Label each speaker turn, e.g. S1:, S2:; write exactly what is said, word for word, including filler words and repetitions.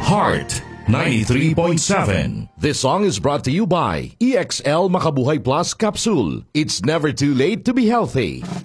S1: Heart ninety-three point seven. This song is brought to you by E X L Makabuhay Plus Capsule. It's never too late to be healthy.